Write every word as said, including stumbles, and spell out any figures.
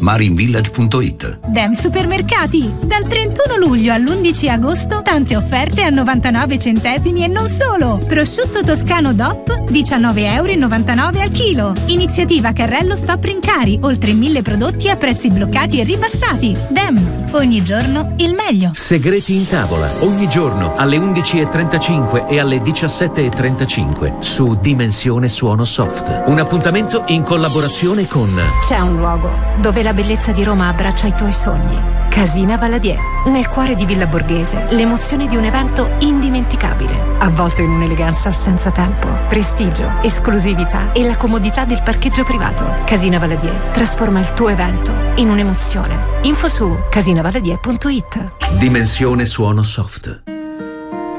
marinvillage punto it. Dem Supermercati. Dal trentuno luglio all'undici agosto tante offerte a novantanove centesimi e non solo. Prosciutto toscano D O P diciannove e novantanove euro al chilo. Iniziativa Carrello Stop Rincari. Oltre mille prodotti a prezzi bloccati e ribassati. Dem. Ogni giorno il meglio. Segreti in tavola. Ogni giorno alle undici e trentacinque e alle diciassette e trentacinque su Dimensione Suono Soft. Un appuntamento in collaborazione con... C'è un luogo dove la bellezza di Roma abbraccia i tuoi sogni. Casina Valadier. Nel cuore di Villa Borghese, l'emozione di un evento indimenticabile, avvolto in un'eleganza senza tempo, prestigio, esclusività e la comodità del parcheggio privato. Casina Valadier trasforma il tuo evento in un'emozione. Info su casina valadier punto it. Dimensione Suono Soft.